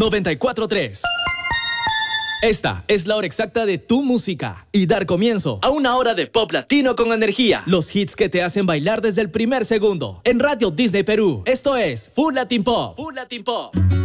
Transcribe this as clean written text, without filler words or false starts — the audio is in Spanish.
94.3. Esta es la hora exacta de tu música y dar comienzo a una hora de pop latino con energía. Los hits que te hacen bailar desde el primer segundo. En Radio Disney Perú, esto es Full Latin Pop. Full Latin Pop.